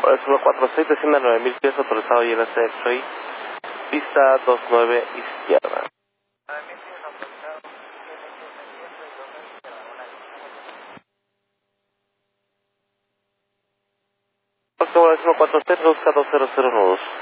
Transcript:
Solo 46, descienda 9000 pies, autorizado y en ese X-ray. Pista 29 izquierda. Próximo 46, busca 200 nudos.